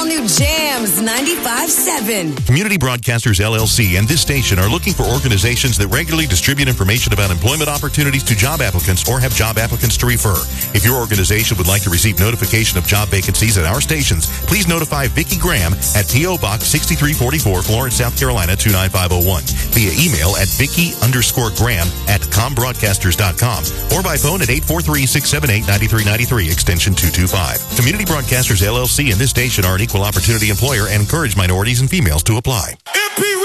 new Jams 95.7. Community Broadcasters LLC and this station are looking for organizations that regularly distribute information about employment opportunities to job applicants or have job applicants to refer. If your organization would like to receive notification of job vacancies at our stations, please notify Vicki Graham at P.O. Box 6344, Florence, South Carolina 29501 via email at Vicki_Graham at combroadcasters.com or by phone at 843-678-9393 extension 225. Community Broadcasters LLC and this station are an equal opportunity employer and encourage minorities and females to apply. MP